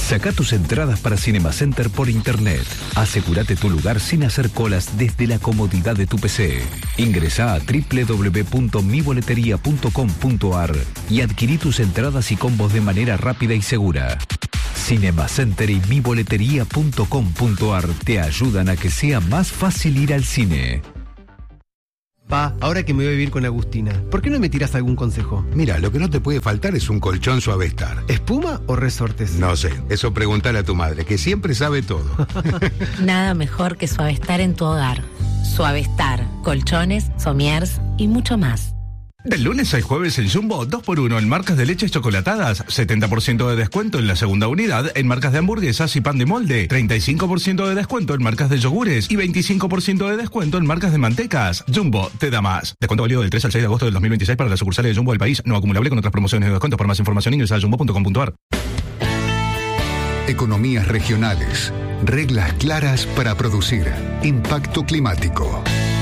Saca tus entradas para Cinema Center por internet. Asegúrate tu lugar sin hacer colas desde la comodidad de tu PC. Ingresá a www.miboleteria.com.ar y adquirí tus entradas y combos de manera rápida y segura. Cinema Center y miboleteria.com.ar te ayudan a que sea más fácil ir al cine. Pa, ahora que me voy a vivir con Agustina, ¿por qué no me tiras algún consejo? Mira, lo que no te puede faltar es un colchón Suavestar. ¿Espuma o resortes? No sé, eso preguntale a tu madre, que siempre sabe todo. Nada mejor que Suavestar en tu hogar. Suavestar, colchones, somiers y mucho más. Del lunes al jueves en Jumbo, 2x1 en marcas de leches chocolatadas, 70% de descuento en la segunda unidad en marcas de hamburguesas y pan de molde, 35% de descuento en marcas de yogures y 25% de descuento en marcas de mantecas. Jumbo te da más. Descuento válido del 3 al 6 de agosto del 2026 para las sucursales de Jumbo del país, no acumulable con otras promociones de descuento. Por más información ingresa a jumbo.com.ar. Economías regionales, reglas claras para producir, impacto climático.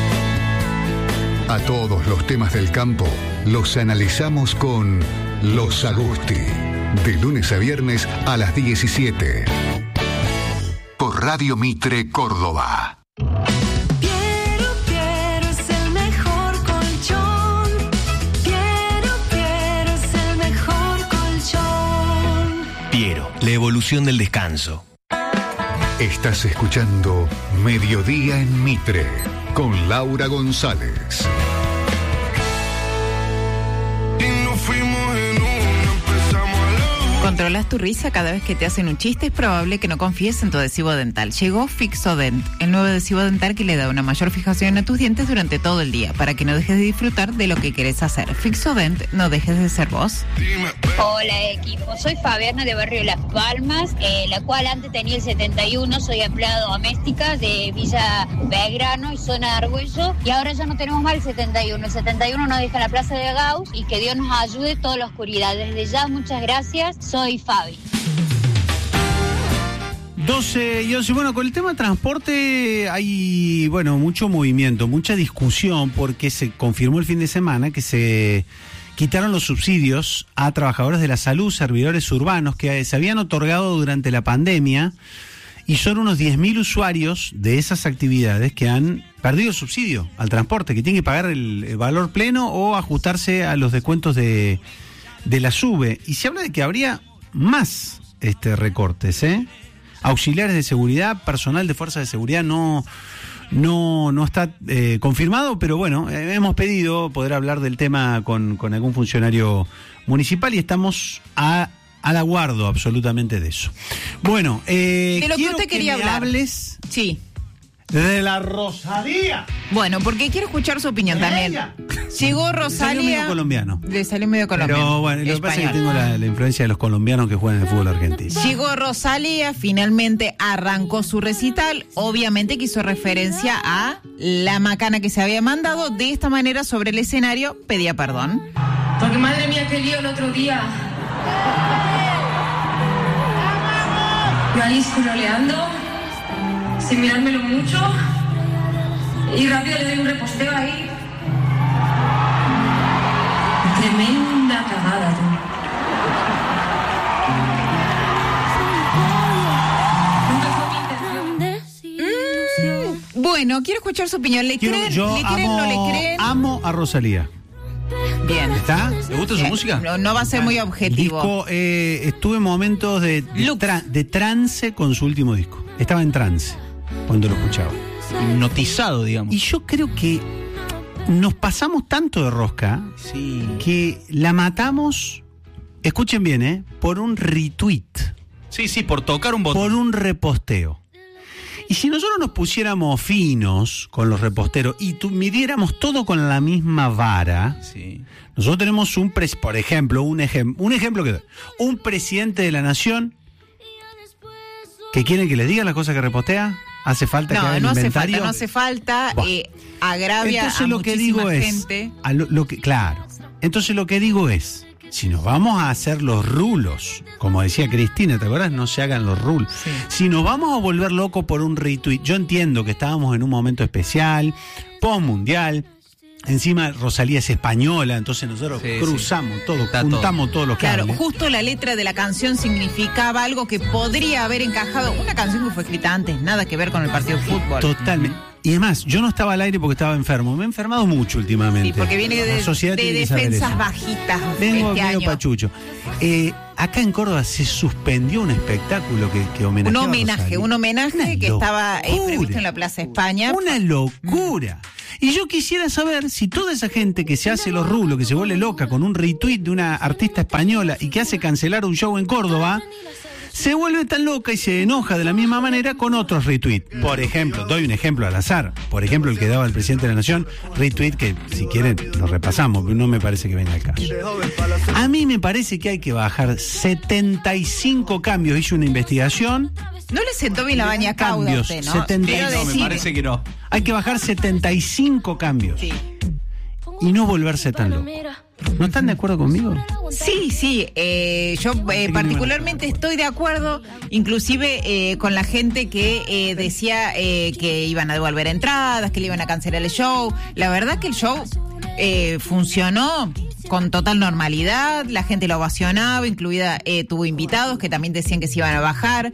A todos los temas del campo los analizamos con Los Agusti, de lunes a viernes a las 17. Por Radio Mitre, Córdoba. Piero es el mejor colchón. Piero es el mejor colchón. Piero, la evolución del descanso. Estás escuchando Mediodía en Mitre con Laura González. ¿Controlas tu risa cada vez que te hacen un chiste? Es probable que no confíes en tu adhesivo dental. Llegó Fixodent, el nuevo adhesivo dental que le da una mayor fijación a tus dientes durante todo el día, para que no dejes de disfrutar de lo que querés hacer. Fixodent, no dejes de ser vos. Hola equipo, soy Fabiana de Barrio Las Palmas, la cual antes tenía el 71, soy empleada doméstica de Villa Belgrano y zona de Argüello, y ahora ya no tenemos más el 71 nos deja en la Plaza de Gauss, y que Dios nos ayude toda la oscuridad. Desde ya, muchas gracias, soy Fabi. 12 y 11. Bueno, con el tema transporte hay, mucho movimiento, mucha discusión, porque se confirmó el fin de semana que se quitaron los subsidios a trabajadores de la salud, servidores urbanos, que se habían otorgado durante la pandemia, y son unos 10.000 usuarios de esas actividades que han perdido el subsidio al transporte, que tienen que pagar el valor pleno o ajustarse a los descuentos de la SUBE. Y se habla de que habría más recortes, auxiliares de seguridad, personal de fuerzas de seguridad no está confirmado, pero bueno, hemos pedido poder hablar del tema con algún funcionario municipal y estamos al aguardo absolutamente de eso. Bueno, de lo que usted quería hablar. Hables sí. De la Rosalía. Bueno, porque quiero escuchar su opinión también. Llegó Rosalía. Le salió medio colombiano. Le salió medio colombiano. Pero bueno, lo que pasa es que tengo la influencia de los colombianos que juegan en el fútbol argentino. Llegó Rosalía, finalmente arrancó su recital. Obviamente que hizo referencia a la macana que se había mandado. De esta manera, sobre el escenario, pedía perdón. Porque madre mía, qué lío el otro día. Yo ahí scrolleando, sin mirármelo mucho, y rápido le doy un reposteo ahí. Tremenda cagada, tú. Bueno, quiero escuchar su opinión. ¿Le creen? ¿Le creen? ¿No le creen? Amo a Rosalía. Bien. ¿Está? ¿Le gusta su música? No va a ser muy objetivo. Disco, estuve en momentos de trance con su último disco. Estaba en trance cuando lo escuchaba. Hipnotizado, digamos. Y yo creo que nos pasamos tanto de rosca que la matamos, escuchen bien, por un retweet. Sí, por tocar un botón. Por un reposteo. Y si nosotros nos pusiéramos finos con los reposteros y midiéramos todo con la misma vara, nosotros tenemos por ejemplo, un ejemplo que doy. Un presidente de la nación que quieren que les digan las cosas que repostea. ¿Hace falta que haga el inventario? No hace falta. Agravia entonces a lo que digo gente. Claro. Entonces lo que digo es, si nos vamos a hacer los rulos, como decía Cristina, ¿te acuerdas? No se hagan los rulos. Sí. Si nos vamos a volver locos por un retweet, yo entiendo que estábamos en un momento especial, postmundial, Encima Rosalía es española, entonces nosotros cruzamos todo, juntamos todos los Claro, cables. justo la letra de la canción significaba algo que podría haber encajado. Una canción que fue escrita antes, nada que ver con el partido de fútbol. Totalmente. Y además, yo no estaba al aire porque estaba enfermo. Me he enfermado mucho últimamente. Sí, porque viene La sociedad de tiene que saber defensas eso. bajitas Vengo este medio año. pachucho. Acá en Córdoba se suspendió un espectáculo que homenajeaba Un homenaje que estaba previsto en la Plaza España. Una locura. Y yo quisiera saber si toda esa gente que se hace los rulos, que se vuelve loca con un retweet de una artista española y que hace cancelar un show en Córdoba, se vuelve tan loca y se enoja de la misma manera con otros retweets. Por ejemplo, doy un ejemplo al azar. Por ejemplo, el que daba el presidente de la Nación, retweet que, si quieren, lo repasamos, pero no me parece que venga al caso. A mí me parece que hay que bajar 75 cambios. Hice una investigación. No le sentó bien la baña cauda a Cambios, usted, ¿no? 75. Quiero Me decir, parece que no. Hay que bajar 75 cambios. Sí. Y no volverse tan loco. ¿No están de acuerdo conmigo? Sí, yo particularmente estoy de acuerdo, inclusive con la gente que decía que iban a devolver entradas, que le iban a cancelar el show. La verdad que el show funcionó con total normalidad, la gente lo ovacionaba, incluida tuvo invitados que también decían que se iban a bajar.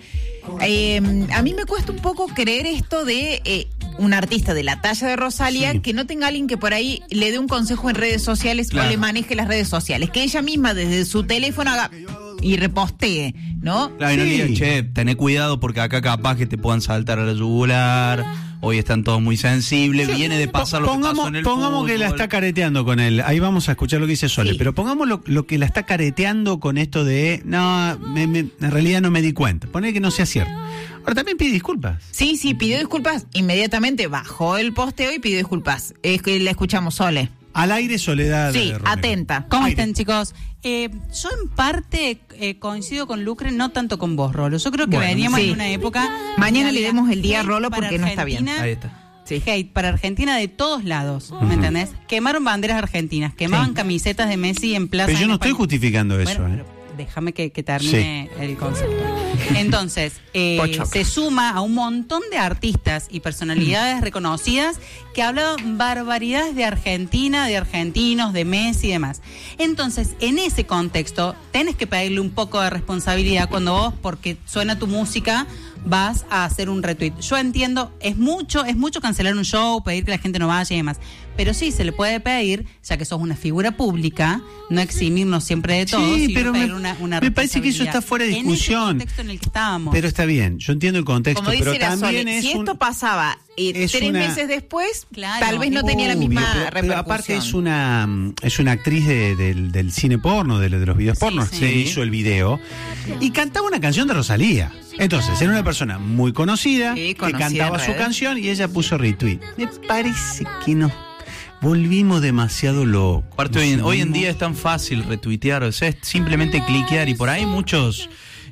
A mí me cuesta un poco creer esto de un artista de la talla de Rosalía que no tenga alguien que por ahí le dé un consejo en redes sociales o le maneje las redes sociales, que ella misma desde su teléfono haga y repostee, ¿no? Claro, y no digan, che, tené cuidado porque acá capaz que te puedan saltar a la yugular. Hoy están todos muy sensibles. Viene de pasar lo que pasó en el Pongamos que la fútbol. está careteando con él. Ahí vamos a escuchar lo que dice Sole. Pero pongamos lo que la está careteando con esto de no, en realidad no me di cuenta. Poner que no sea cierto. Ahora también pide disculpas. Sí, pidió disculpas. Inmediatamente bajó el posteo y pidió disculpas. Es que la escuchamos, Sole. Al aire, Soledad. Sí, Romero. atenta. ¿Cómo están, chicos? Yo en parte coincido con Lucre, no tanto con vos, Rolo. Yo creo que Bueno, veníamos sí. en una época... Mañana le demos el día a hate Rolo para porque no está bien. Argentina, Ahí está. Sí. Hate para Argentina de todos lados, ¿me entendés? Quemaron banderas argentinas, quemaban camisetas de Messi en plaza. Pero yo en no estoy España. justificando eso. Bueno, pero déjame que termine el concepto. Entonces, se suma a un montón de artistas y personalidades reconocidas que hablaban barbaridades de Argentina, de argentinos, de Messi y demás. Entonces, en ese contexto, tenés que pedirle un poco de responsabilidad cuando vos, porque suena tu música, vas a hacer un retweet. Yo entiendo, es mucho cancelar un show, pedir que la gente no vaya y demás. Pero sí, se le puede pedir, ya que sos una figura pública, no eximirnos siempre de todo, Sí, sino pero pedir una me parece que eso está fuera de discusión. En ese contexto en el que estábamos. Pero está bien, yo entiendo el contexto, Como dice pero la también Sole, es si un... esto pasaba es 3 una- meses después, Claro, tal vez no tenía la misma Obvio, repercusión. pero aparte es una actriz del cine porno, de los videos porno, sí. que hizo el video y cantaba una canción de Rosalía. Entonces, era una persona muy conocida, Sí, que conocida cantaba en su redes. canción y ella puso retweet. Me parece que no. Volvimos demasiado locos. Aparte, hoy en día es tan fácil retuitear, o sea, es simplemente cliquear y por ahí muchos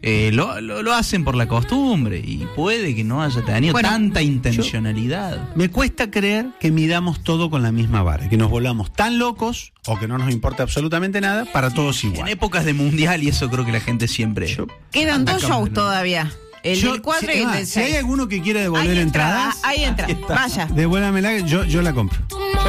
lo hacen por la costumbre y puede que no haya tenido tanta intencionalidad. Me cuesta creer que midamos todo con la misma vara, que nos volvamos tan locos o que no nos importa absolutamente nada, para todos En igual. épocas de mundial y eso creo que la gente siempre... Quedan 2 atacamos shows de nuevo. todavía. El del 4 y el del 6. Si hay alguno que quiera devolver Hay entrada, entradas, hay entrada. Vaya. devuélvamela, yo la compro.